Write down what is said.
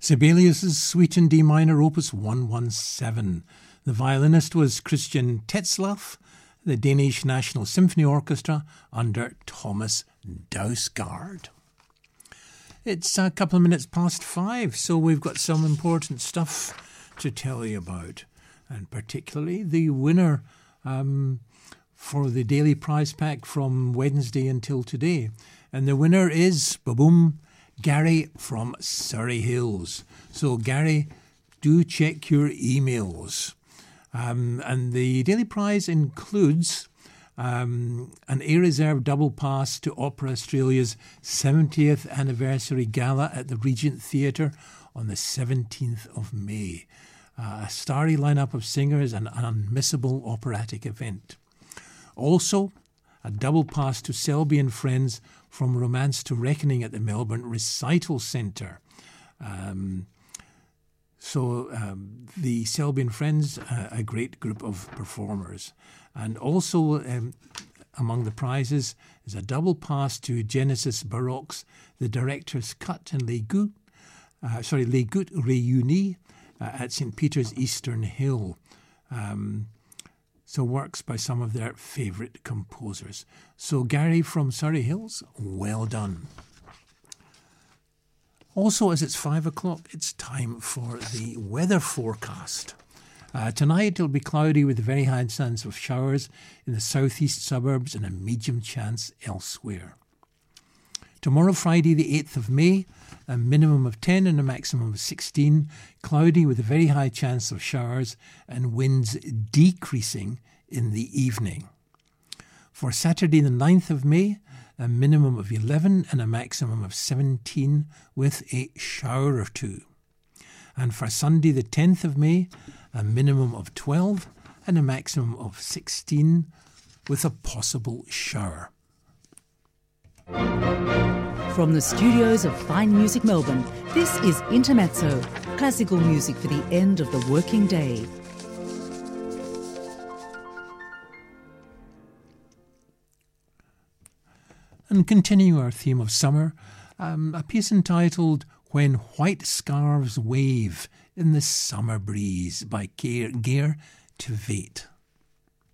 Sibelius's Suite in D minor, opus 117. The violinist was Christian Tetzlaff, the Danish National Symphony Orchestra under Thomas Dausgaard. It's a couple of minutes past 5, so we've got some important stuff to tell you about, and particularly the winner for the daily prize pack from Wednesday until today. And the winner is, boom, Gary from Surrey Hills. So Gary, do check your emails. And the daily prize includes an A Reserve double pass to Opera Australia's 70th anniversary gala at the Regent Theatre on the 17th of May. A starry lineup of singers and an unmissable operatic event. Also, a double pass to Selby and Friends from Romance to Reckoning at the Melbourne Recital Centre. The Selby and Friends, a great group of performers. And also among the prizes is a double pass to Genesis Baroque's The Director's Cut and Les Gouttes Réunis at St. Peter's Eastern Hill. So works by some of their favourite composers. So Gary from Surrey Hills, well done. Also, as it's 5 o'clock, it's time for the weather forecast. Tonight it'll be cloudy with a very high chance of showers in the southeast suburbs and a medium chance elsewhere. Tomorrow, Friday the 8th of May, a minimum of 10 and a maximum of 16, cloudy with a very high chance of showers and winds decreasing in the evening. For Saturday the 9th of May, a minimum of 11 and a maximum of 17 with a shower or two. And for Sunday the 10th of May, a minimum of 12 and a maximum of 16 with a possible shower. From the studios of Fine Music Melbourne, this is Intermezzo, classical music for the end of the working day. And continuing our theme of summer, a piece entitled When White Scarves Wave in the Summer Breeze by Geir Tveit.